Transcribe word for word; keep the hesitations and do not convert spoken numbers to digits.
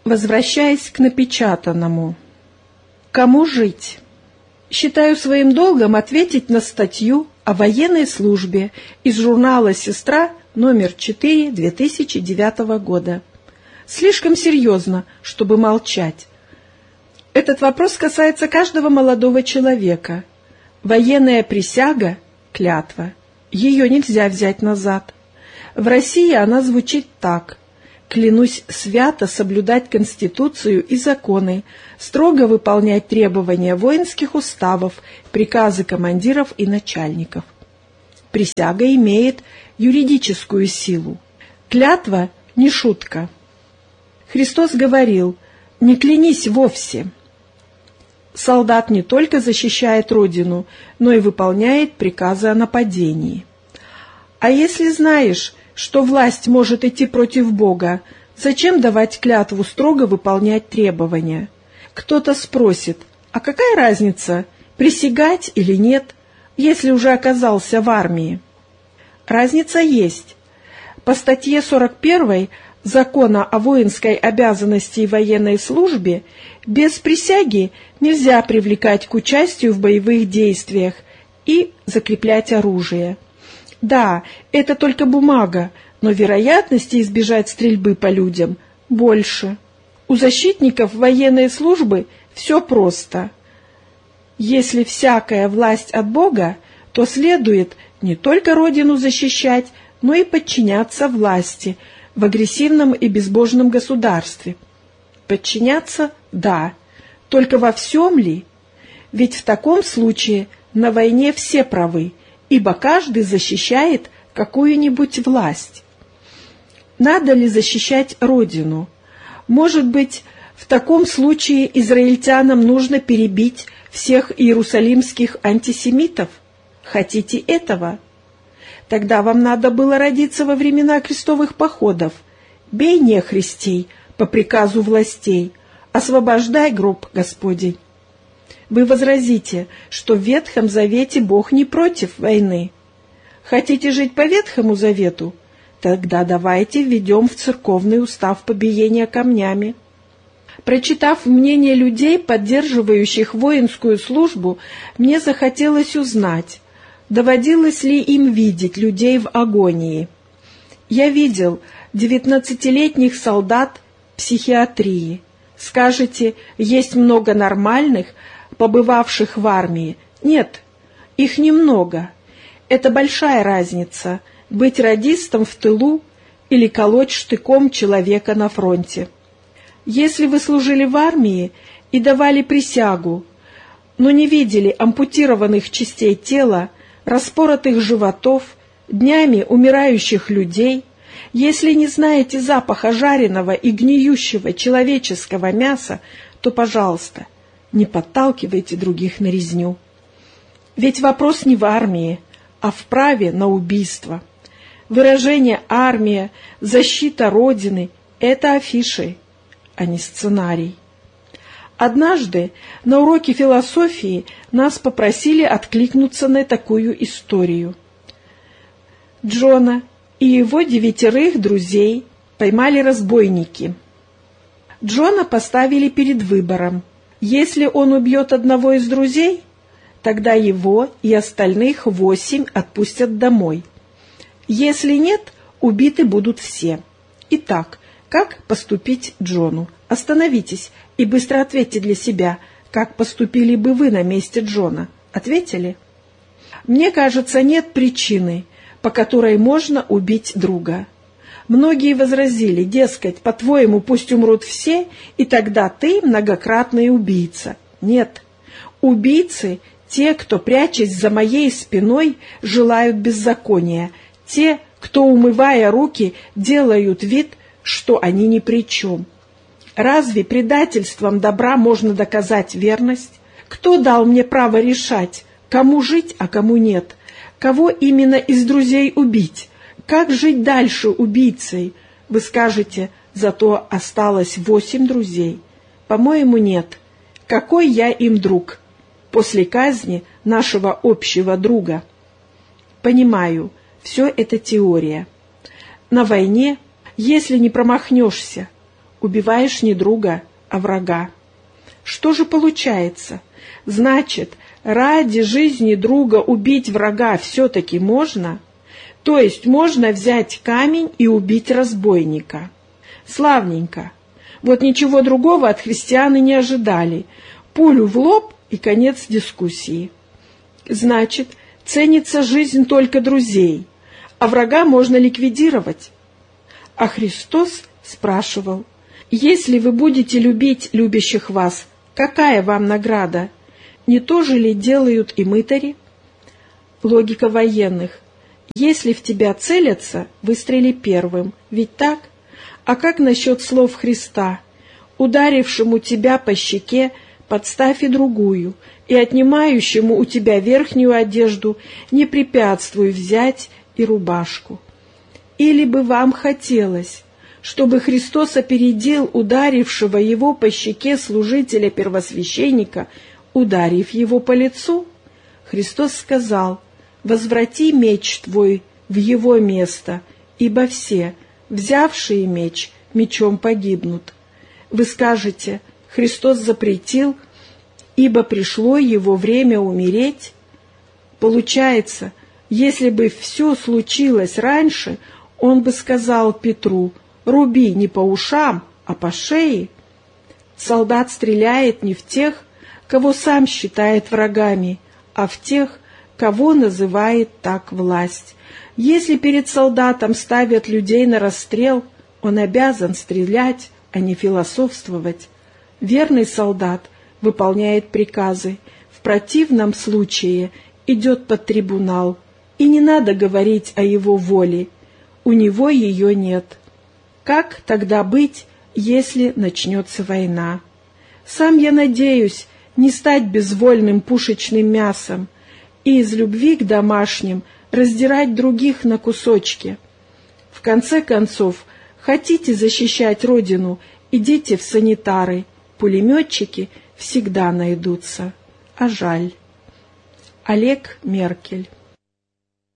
Возвращаясь к напечатанному. Кому жить? Считаю своим долгом ответить на статью о военной службе из журнала «Сестра» номер четыре две тысячи девятого года. Слишком серьезно, чтобы молчать. Этот вопрос касается каждого молодого человека. Военная присяга – клятва. Ее нельзя взять назад. В России она звучит так: «Клянусь свято соблюдать Конституцию и законы, строго выполнять требования воинских уставов, приказы командиров и начальников». Присяга имеет юридическую силу. Клятва – не шутка. Христос говорил: «Не клянись вовсе». Солдат не только защищает Родину, но и выполняет приказы о нападении. А если знаешь, что власть может идти против Бога, зачем давать клятву строго выполнять требования? Кто-то спросит: а какая разница, присягать или нет, если уже оказался в армии? Разница есть. По статье сорок первой Закона о воинской обязанности и военной службе без присяги нельзя привлекать к участию в боевых действиях и закреплять оружие. Да, это только бумага, но вероятности избежать стрельбы по людям больше. У защитников военной службы все просто. Если всякая власть от Бога, то следует не только Родину защищать, но и подчиняться власти в агрессивном и безбожном государстве. Подчиняться – да, только во всем ли? Ведь в таком случае на войне все правы, ибо каждый защищает какую-нибудь власть. Надо ли защищать Родину? Может быть, в таком случае израильтянам нужно перебить всех иерусалимских антисемитов? Хотите этого? Тогда вам надо было родиться во времена крестовых походов. Бей нехристей по приказу властей, освобождай гроб Господень. Вы возразите, что в Ветхом Завете Бог не против войны. Хотите жить по Ветхому Завету? Тогда давайте введем в церковный устав побиение камнями. Прочитав мнение людей, поддерживающих воинскую службу, мне захотелось узнать, доводилось ли им видеть людей в агонии. Я видел девятнадцатилетних солдат психиатрии. Скажете, есть много нормальных, побывавших в армии? Нет, их немного. Это большая разница – быть радистом в тылу или колоть штыком человека на фронте. Если вы служили в армии и давали присягу, но не видели ампутированных частей тела, распоротых животов, днями умирающих людей, если не знаете запаха жареного и гниющего человеческого мяса, то, пожалуйста, не подталкивайте других на резню. Ведь вопрос не в армии, а в праве на убийство. Выражение «армия», «защита Родины» — это афиши, а не сценарий. Однажды на уроке философии нас попросили откликнуться на такую историю. Джона и его девятерых друзей поймали разбойники. Джона поставили перед выбором. Если он убьет одного из друзей, тогда его и остальных восемь отпустят домой. Если нет, убиты будут все. Итак, как поступить Джону? Остановитесь и быстро ответьте для себя, как поступили бы вы на месте Джона. Ответили? Мне кажется, нет причины, по которой можно убить друга. Многие возразили, дескать, по-твоему, пусть умрут все, и тогда ты многократный убийца. Нет, убийцы – те, кто, прячась за моей спиной, желают беззакония, те, кто, умывая руки, делают вид, что они ни при чем. Разве предательством добра можно доказать верность? Кто дал мне право решать, кому жить, а кому нет? Кого именно из друзей убить? Как жить дальше убийцей? Вы скажете, зато осталось восемь друзей. По-моему, нет. Какой я им друг? После казни нашего общего друга. Понимаю, все это теория. На войне, если не промахнешься, убиваешь не друга, а врага. Что же получается? Значит, ради жизни друга убить врага все-таки можно? То есть можно взять камень и убить разбойника. Славненько. Вот ничего другого от христиан и не ожидали. Пулю в лоб и конец дискуссии. Значит, ценится жизнь только друзей, а врага можно ликвидировать. А Христос спрашивал: если вы будете любить любящих вас, какая вам награда? Не то же ли делают и мытари? Логика военных. Если в тебя целятся, выстрели первым, ведь так? А как насчет слов Христа? Ударившему тебя по щеке подставь и другую, и отнимающему у тебя верхнюю одежду не препятствуй взять и рубашку. Или бы вам хотелось, чтобы Христос опередил ударившего его по щеке служителя-первосвященника, ударив его по лицу? Христос сказал: «Возврати меч твой в его место, ибо все, взявшие меч, мечом погибнут». Вы скажете: Христос запретил, ибо пришло его время умереть. Получается, если бы все случилось раньше, он бы сказал Петру: руби не по ушам, а по шее. Солдат стреляет не в тех, кого сам считает врагами, а в тех, кого называет так власть. Если перед солдатом ставят людей на расстрел, он обязан стрелять, а не философствовать. Верный солдат выполняет приказы, в противном случае идет под трибунал, и не надо говорить о его воле, у него ее нет. Как тогда быть, если начнется война? Сам я надеюсь не стать безвольным пушечным мясом и из любви к домашним раздирать других на кусочки. В конце концов, хотите защищать Родину, идите в санитары, пулеметчики всегда найдутся, а жаль. Олег Меркель.